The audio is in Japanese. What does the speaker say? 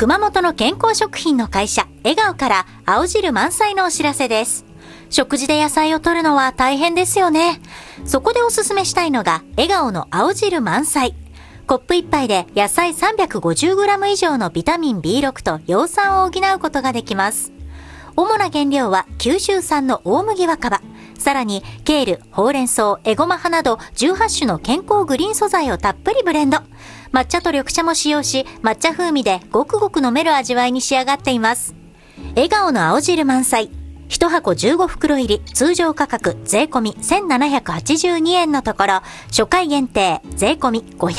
熊本の健康食品の会社笑顔から青汁満載のお知らせです。食事で野菜を摂るのは大変ですよね。そこでおすすめしたいのが笑顔の青汁満載。コップ1杯で野菜 350g 以上のビタミン B6 と葉酸を補うことができます。主な原料は九州産の大麦若葉、さらにケール、ほうれん草、エゴマ葉など18種の健康グリーン素材をたっぷりブレンド。抹茶と緑茶も使用し、抹茶風味でごくごく飲める味わいに仕上がっています。笑顔の青汁満載。1箱15袋入り、通常価格税込み1782円のところ、初回限定税込み500